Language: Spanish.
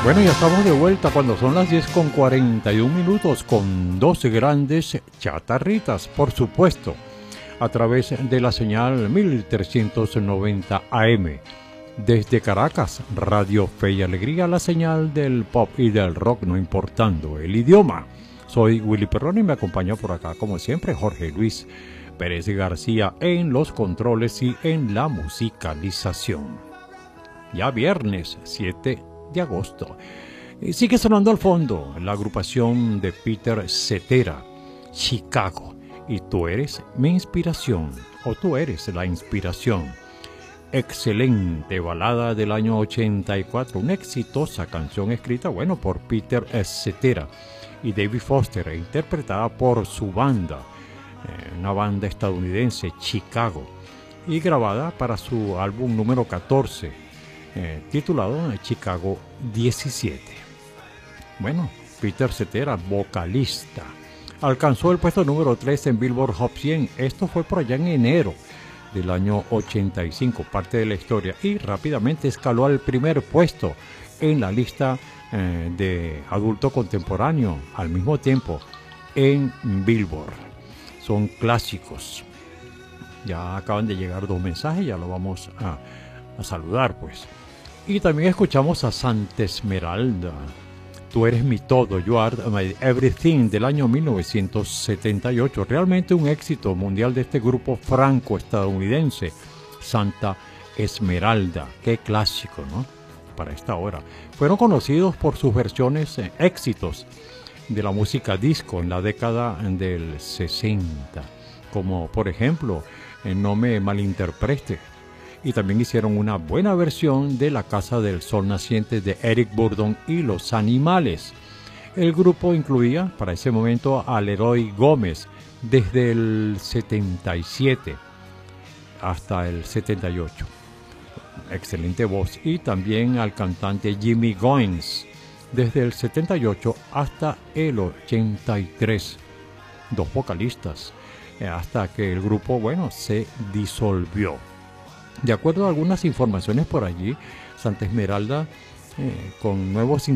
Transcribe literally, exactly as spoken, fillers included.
Bueno, ya estamos de vuelta cuando son las diez con cuarenta y un minutos con doce grandes chatarritas, por supuesto, a través de la señal mil trescientos noventa A M. Desde Caracas, Radio Fe y Alegría, la señal del pop y del rock, no importando el idioma. Soy Willy Perroni y me acompaña por acá, como siempre, Jorge Luis Pérez García en los controles y en la musicalización. Ya viernes siete de agosto. Y sigue sonando al fondo la agrupación de Peter Cetera, Chicago. Y tú eres mi inspiración, o tú eres la inspiración. Excelente balada del año ochenta y cuatro, una exitosa canción escrita, bueno, por Peter Cetera y David Foster, e interpretada por su banda, eh, una banda estadounidense, Chicago, y grabada para su álbum número catorce, eh, titulado Chicago diecisiete. Bueno, Peter Cetera, vocalista, alcanzó el puesto número tres en Billboard Hot cien. Esto fue por allá en enero del año ochenta y cinco, parte de la historia, y rápidamente escaló al primer puesto en la lista eh, de adulto contemporáneo al mismo tiempo en Billboard. Son clásicos. Ya acaban de llegar dos mensajes, ya lo vamos a, a saludar pues. Y también escuchamos a Santa Esmeralda, Tú eres mi todo, You Are My Everything, del año mil novecientos setenta y ocho. Realmente un éxito mundial de este grupo franco-estadounidense, Santa Esmeralda. Qué clásico, ¿no? Para esta hora. Fueron conocidos por sus versiones eh, éxitos de la música disco en la década del sesenta, como por ejemplo, eh, No me malinterprete. Y también hicieron una buena versión de La Casa del Sol Naciente de Eric Burdon y Los Animales. El grupo incluía para ese momento a Leroy Gómez desde el setenta y siete hasta el setenta y ocho. Excelente voz. Y también al cantante Jimmy Goins desde el setenta y ocho hasta el ochenta y tres. Dos vocalistas, hasta que el grupo, bueno, se disolvió. De acuerdo a algunas informaciones por allí, Santa Esmeralda, eh, con nuevos